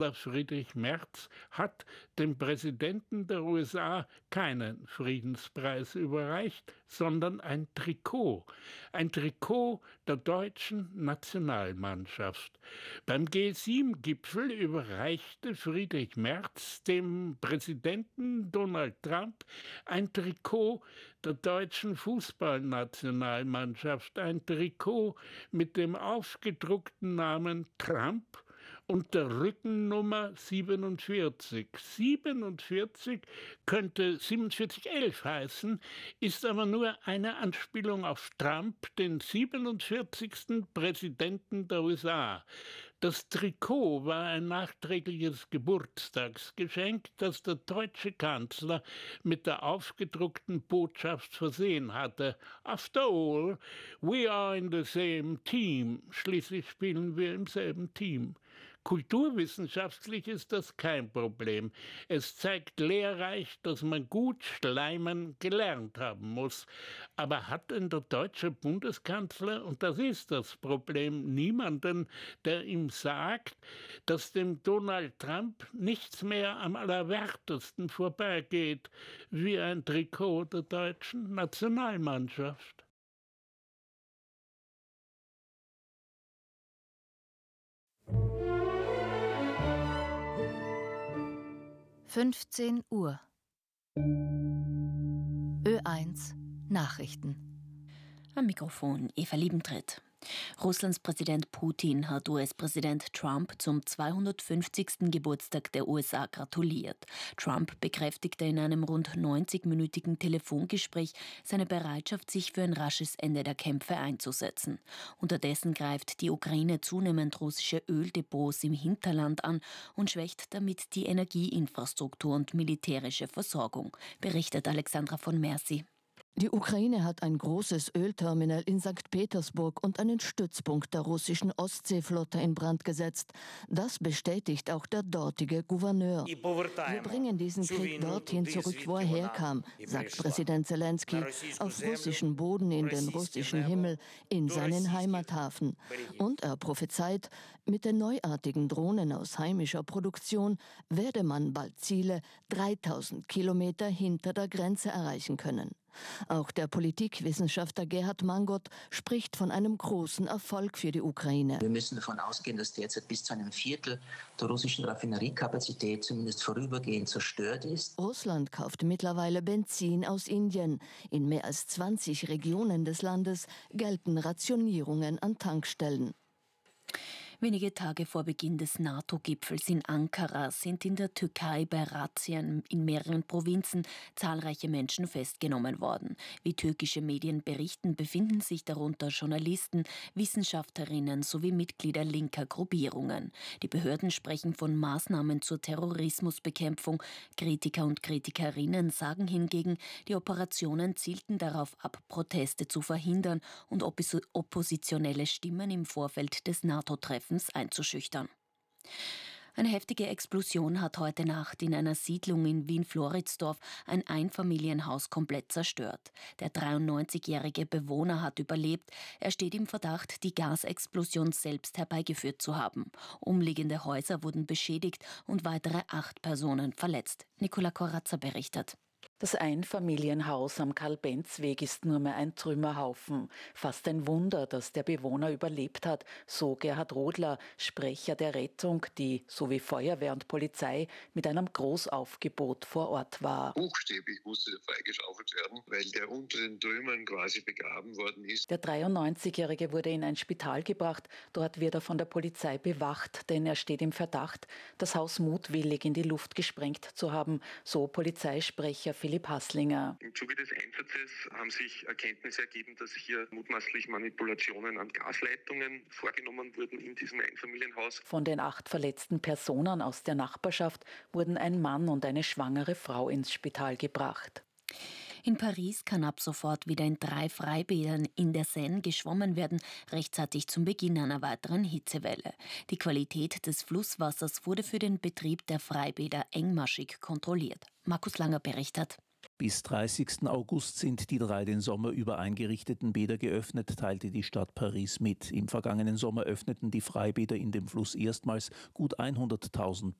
Friedrich Merz hat dem Präsidenten der USA keinen Friedenspreis überreicht, sondern ein Trikot der deutschen Nationalmannschaft. Beim G7-Gipfel überreichte Friedrich Merz dem Präsidenten Donald Trump ein Trikot der deutschen Fußballnationalmannschaft, ein Trikot mit dem aufgedruckten Namen Trump und der Rückennummer 47. 47 könnte 4711 heißen, ist aber nur eine Anspielung auf Trump, den 47. Präsidenten der USA. Das Trikot war ein nachträgliches Geburtstagsgeschenk, das der deutsche Kanzler mit der aufgedruckten Botschaft versehen hatte. After all, we are in the same team. Schließlich spielen wir im selben Team. Kulturwissenschaftlich ist das kein Problem. Es zeigt lehrreich, dass man gut schleimen gelernt haben muss. Aber hat denn der deutsche Bundeskanzler, und das ist das Problem, niemanden, der ihm sagt, dass dem Donald Trump nichts mehr am Allerwertesten vorbeigeht, wie ein Trikot der deutschen Nationalmannschaft? Uhr. Ö1 Nachrichten. Am Mikrofon Eva Liebentritt. Russlands Präsident Putin hat US-Präsident Trump zum 250. Geburtstag der USA gratuliert. Trump bekräftigte in einem rund 90-minütigen Telefongespräch seine Bereitschaft, sich für ein rasches Ende der Kämpfe einzusetzen. Unterdessen greift die Ukraine zunehmend russische Öldepots im Hinterland an und schwächt damit die Energieinfrastruktur und militärische Versorgung, berichtet Alexandra von Mercy. Die Ukraine hat ein großes Ölterminal in St. Petersburg und einen Stützpunkt der russischen Ostseeflotte in Brand gesetzt. Das bestätigt auch der dortige Gouverneur. Wir bringen diesen Krieg dorthin zurück, wo er herkam, sagt Präsident Zelensky, auf russischen Boden, in den russischen Himmel, in seinen Heimathafen. Und er prophezeit, mit den neuartigen Drohnen aus heimischer Produktion werde man bald Ziele 3000 Kilometer hinter der Grenze erreichen können. Auch der Politikwissenschaftler Gerhard Mangot spricht von einem großen Erfolg für die Ukraine. Wir müssen davon ausgehen, dass derzeit bis zu einem Viertel der russischen Raffineriekapazität zumindest vorübergehend zerstört ist. Russland kauft mittlerweile Benzin aus Indien. In mehr als 20 Regionen des Landes gelten Rationierungen an Tankstellen. Wenige Tage vor Beginn des NATO-Gipfels in Ankara sind in der Türkei bei Razzien in mehreren Provinzen zahlreiche Menschen festgenommen worden. Wie türkische Medien berichten, befinden sich darunter Journalisten, Wissenschaftlerinnen sowie Mitglieder linker Gruppierungen. Die Behörden sprechen von Maßnahmen zur Terrorismusbekämpfung. Kritiker und Kritikerinnen sagen hingegen, die Operationen zielten darauf ab, Proteste zu verhindern und oppositionelle Stimmen im Vorfeld des NATO-Treffens einzuschüchtern. Eine heftige Explosion hat heute Nacht in einer Siedlung in Wien-Floridsdorf ein Einfamilienhaus komplett zerstört. Der 93-jährige Bewohner hat überlebt. Er steht im Verdacht, die Gasexplosion selbst herbeigeführt zu haben. Umliegende Häuser wurden beschädigt und weitere 8 Personen verletzt. Nicola Corazza berichtet. Das Einfamilienhaus am Karl-Benz-Weg ist nur mehr ein Trümmerhaufen. Fast ein Wunder, dass der Bewohner überlebt hat, so Gerhard Rodler, Sprecher der Rettung, die sowie Feuerwehr und Polizei mit einem Großaufgebot vor Ort war. Buchstäblich musste er freigeschaufelt werden, weil der unter den Trümmern quasi begraben worden ist. Der 93-Jährige wurde in ein Spital gebracht. Dort wird er von der Polizei bewacht, denn er steht im Verdacht, das Haus mutwillig in die Luft gesprengt zu haben, so Polizeisprecher Philipp Hasslinger. Im Zuge des Einsatzes haben sich Erkenntnisse ergeben, dass hier mutmaßlich Manipulationen an Gasleitungen vorgenommen wurden in diesem Einfamilienhaus. Von den 8 verletzten Personen aus der Nachbarschaft wurden ein Mann und eine schwangere Frau ins Spital gebracht. In Paris kann ab sofort wieder in 3 Freibädern in der Seine geschwommen werden, rechtzeitig zum Beginn einer weiteren Hitzewelle. Die Qualität des Flusswassers wurde für den Betrieb der Freibäder engmaschig kontrolliert. Markus Langer berichtet. Bis 30. August sind die 3 den Sommer über eingerichteten Bäder geöffnet, teilte die Stadt Paris mit. Im vergangenen Sommer öffneten die Freibäder in dem Fluss erstmals. Gut 100.000